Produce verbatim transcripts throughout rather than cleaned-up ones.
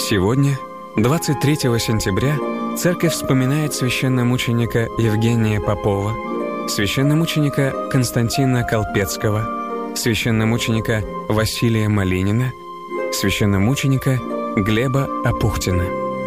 Сегодня, двадцать третьего сентября, церковь вспоминает священномученика Евгения Попова, священномученика Константина Колпецкого, священномученика Василия Малинина, священномученика Глеба Апухтина.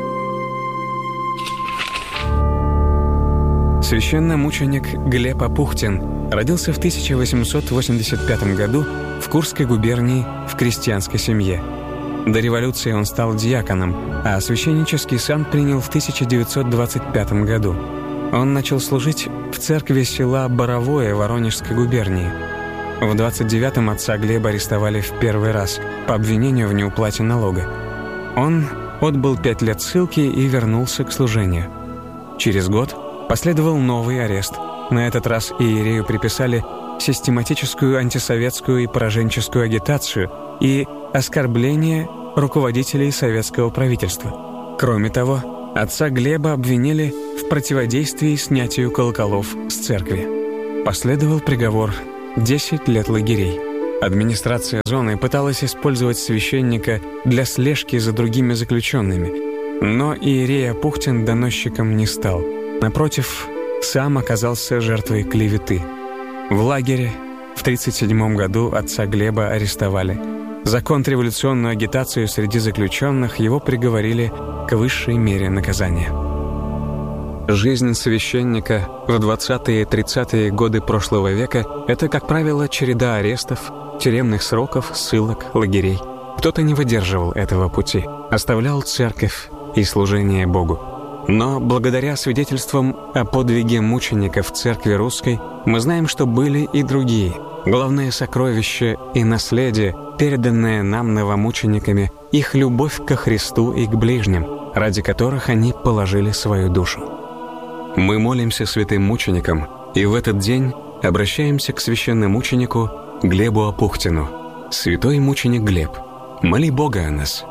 Священномученик Глеб Апухтин родился в тысяча восемьсот восемьдесят пятом году в Курской губернии в крестьянской семье. До революции он стал диаконом, а священнический сан принял в тысяча девятьсот двадцать пятом году. Он начал служить в церкви села Боровое Воронежской губернии. В двадцать девятом отца Глеба арестовали в первый раз по обвинению в неуплате налога. Он отбыл пять лет ссылки и вернулся к служению. Через год последовал новый арест. На этот раз иерею приписали систематическую антисоветскую и пораженческую агитацию и оскорбление руководителей советского правительства. Кроме того, отца Глеба обвинили в противодействии снятию колоколов с церкви. Последовал приговор — десять лет лагерей. Администрация зоны пыталась использовать священника для слежки за другими заключенными, но иерей Апухтин доносчиком не стал. Напротив, сам оказался жертвой клеветы. В лагере в тридцать седьмом году отца Глеба арестовали. За контрреволюционную агитацию среди заключенных его приговорили к высшей мере наказания. Жизнь священника в двадцатые и тридцатые годы прошлого века — это, как правило, череда арестов, тюремных сроков, ссылок, лагерей. Кто-то не выдерживал этого пути, оставлял церковь и служение Богу. Но благодаря свидетельствам о подвиге мучеников в церкви русской мы знаем, что были и другие. Главное сокровище и наследие, переданное нам новомучениками, их любовь ко Христу и к ближним, ради которых они положили свою душу. Мы молимся святым мученикам и в этот день обращаемся к священномученику Глебу Апухтину. Святой мученик Глеб, моли Бога о нас.